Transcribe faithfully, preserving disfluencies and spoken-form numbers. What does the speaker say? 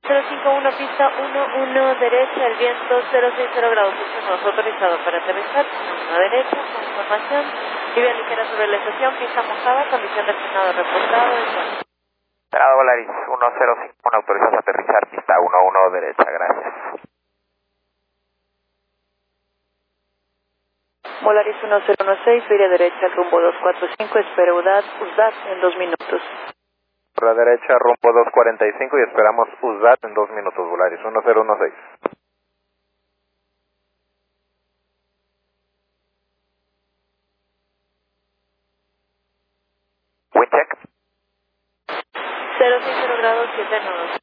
cero cinco uno, pista uno uno derecha, el viento cero seis cero grados, nos autorizado para aterrizar, uno derecha, con información, lluvia ligera sobre la estación, pista mojada, condición del frenado reportado, es Cerrado Volaris uno cero cinco uno, autorizado a aterrizar, pista uno uno derecha, gracias. Volaris uno cero uno seis, vía derecha, rumbo dos cuatro cinco, espera U D A T, U S D A T en dos minutos. Por la derecha, rumbo dos cuarenta y cinco y esperamos U S D A T en dos minutos, Volaris uno cero uno seis. Wind check. cero seis cero grados, siete nudos.